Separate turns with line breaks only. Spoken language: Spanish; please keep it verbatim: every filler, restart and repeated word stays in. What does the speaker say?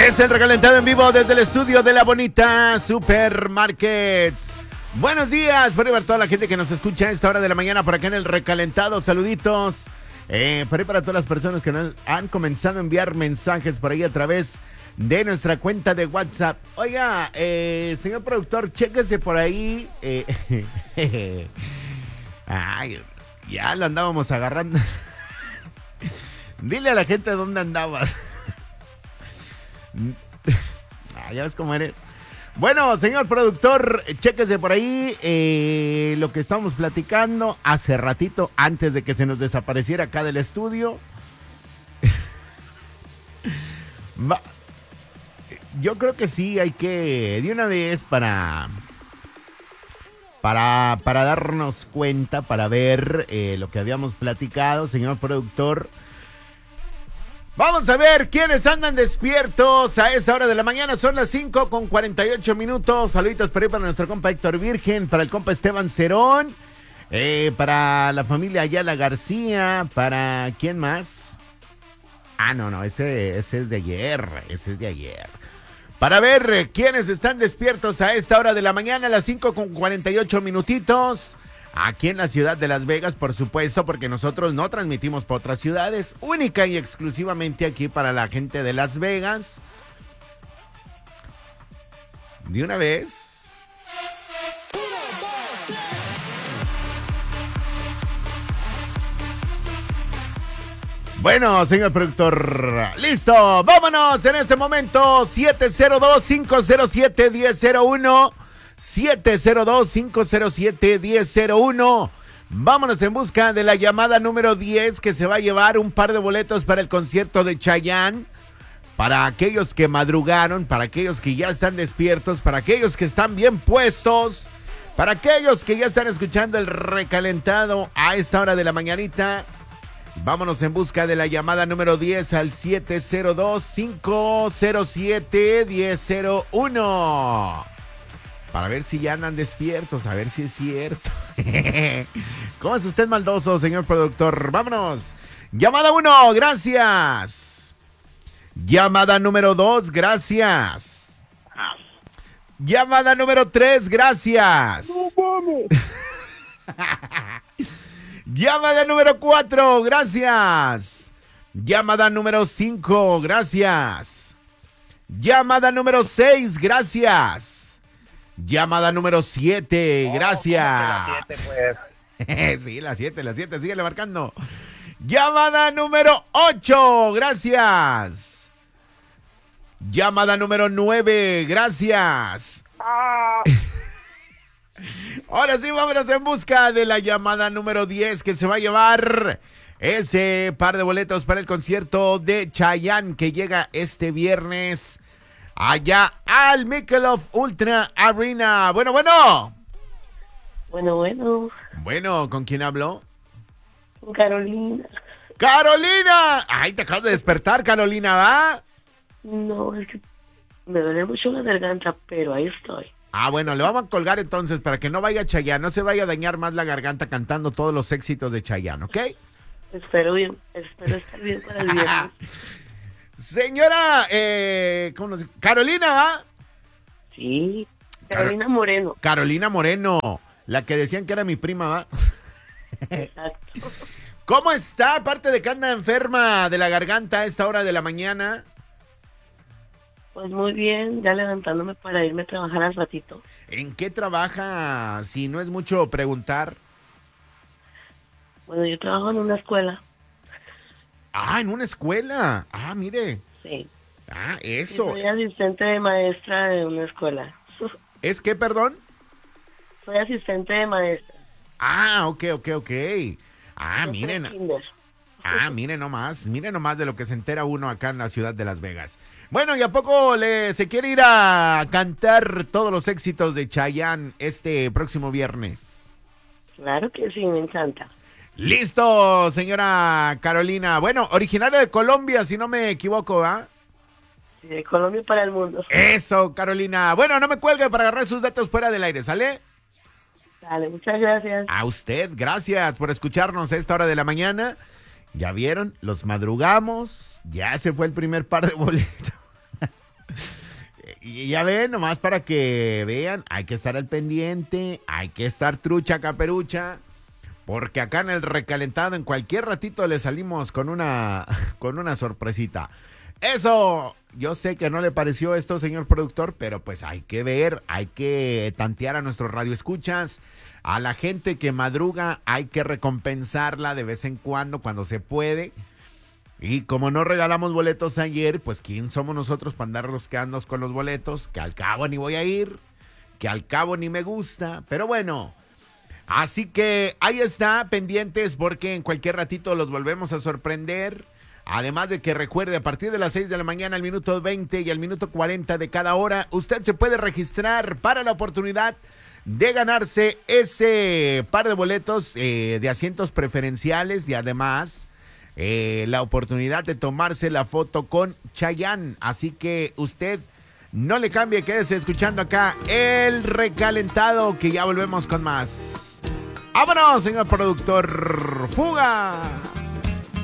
Es el recalentado en vivo desde el estudio de La Bonita Supermarkets. Buenos días, por ahí para toda la gente que nos escucha a esta hora de la mañana por acá en el recalentado. Saluditos. Eh, por ahí para todas las personas que nos han comenzado a enviar mensajes por ahí a través de nuestra cuenta de WhatsApp. Oiga, eh, señor productor, chéquese por ahí. Eh, ay, ya lo andábamos agarrando. Dile a la gente dónde andabas. Ah, ya ves cómo eres. Bueno, señor productor, chéquese por ahí eh, lo que estamos platicando hace ratito, antes de que se nos desapareciera acá del estudio. Va. Yo creo que sí, hay que, de una vez para, para, para darnos cuenta, para ver eh, lo que habíamos platicado, señor productor. Vamos a ver quiénes andan despiertos a esa hora de la mañana. Son las cinco con cuarenta y ocho minutos. Saluditos por ahí para nuestro compa Héctor Virgen, para el compa Esteban Cerón, eh, para la familia Ayala García, para ¿quién más? Ah, no, no, ese, ese es de ayer, ese es de ayer. Para ver eh, quiénes están despiertos a esta hora de la mañana, a las cinco con cuarenta y ocho minutitos. Aquí en la ciudad de Las Vegas, por supuesto, porque nosotros no transmitimos para otras ciudades, única y exclusivamente aquí para la gente de Las Vegas. De una vez. Bueno, señor productor, listo, vámonos en este momento, siete cero dos, cinco cero siete, uno cero cero uno. siete cero dos, cinco cero siete, uno cero cero uno. Vámonos en busca de la llamada número diez, que se va a llevar un par de boletos para el concierto de Chayanne. Para aquellos que madrugaron, para aquellos que ya están despiertos, para aquellos que están bien puestos, para aquellos que ya están escuchando el recalentado a esta hora de la mañanita. Vámonos en busca de la llamada número diez al siete cero dos, cinco cero siete, uno cero cero uno. Para ver si ya andan despiertos, a ver si es cierto. ¿Cómo es usted maldoso, señor productor? Vámonos. Llamada uno, gracias. Llamada número dos, gracias. Llamada número tres, gracias. Llamada número cuatro, gracias. Llamada número cinco, gracias. Llamada número seis, gracias. Llamada número siete, oh, gracias. La siete, pues. Sí, la siete, la siete, síguele marcando. Llamada número ocho, gracias. Llamada número nueve, gracias. Ah. Ahora sí, vámonos en busca de la llamada número diez, que se va a llevar ese par de boletos para el concierto de Chayanne, que llega este viernes allá al Michelob Ultra Arena. Bueno, bueno.
Bueno, bueno.
Bueno, ¿con quién habló?
Con Carolina.
¡Carolina! Ay, te acabas de despertar, Carolina, ¿va?
No, es que me duele mucho la garganta, pero ahí estoy.
Ah, bueno, le vamos a colgar entonces para que no vaya Chayanne, no se vaya a dañar más la garganta cantando todos los éxitos de Chayanne, ¿ok?
Espero bien, espero estar bien para el viernes.
Señora, eh, ¿cómo nos... Carolina, ¿va?
Sí, Carolina Car- Moreno.
Carolina Moreno, la que decían que era mi prima, ¿va?
Exacto.
¿Cómo está? Aparte de que anda enferma de la garganta a esta hora de la mañana.
Pues muy bien, ya levantándome para irme a trabajar al ratito.
¿En qué trabaja, si no es mucho preguntar?
Bueno, yo trabajo en una escuela.
Ah, en una escuela. Ah, mire.
Sí.
Ah, eso.
Sí, soy asistente de maestra de una escuela.
¿Es qué, perdón?
Soy asistente de maestra.
Ah, ok, ok, ok. Ah,
Yo
miren. Ah, miren nomás, miren nomás de lo que se entera uno acá en la ciudad de Las Vegas. Bueno, ¿y a poco le, se quiere ir a cantar todos los éxitos de Chayanne este próximo viernes?
Claro que sí, me encanta.
Listo, señora Carolina. Bueno, originaria de Colombia, si no me equivoco, ¿va?
Sí, de Colombia para el mundo.
Eso, Carolina. Bueno, no me cuelgue para agarrar sus datos fuera del aire, ¿sale?
Dale, muchas gracias.
A usted, gracias por escucharnos a esta hora de la mañana. ¿Ya vieron? Los madrugamos. Ya se fue el primer par de boletos. y ya ven, nomás para que vean, hay que estar al pendiente, hay que estar trucha, caperucha, porque acá en el recalentado en cualquier ratito le salimos con una, con una sorpresita. Eso, yo sé que no le pareció esto, señor productor, pero pues hay que ver, hay que tantear a nuestros radioescuchas, a la gente que madruga, hay que recompensarla de vez en cuando, cuando se puede. Y como no regalamos boletos ayer, pues ¿quién somos nosotros para andarlos quedando con los boletos? Que al cabo ni voy a ir, que al cabo ni me gusta, pero bueno. Así que ahí está, pendientes, porque en cualquier ratito los volvemos a sorprender. Además de que recuerde, a partir de las seis de la mañana, al minuto veinte y al minuto cuarenta de cada hora, usted se puede registrar para la oportunidad de ganarse ese par de boletos eh, de asientos preferenciales y además eh, la oportunidad de tomarse la foto con Chayanne. Así que usted no le cambie, quédese escuchando acá el recalentado, que ya volvemos con más. ¡Vámonos, señor productor! ¡Fuga!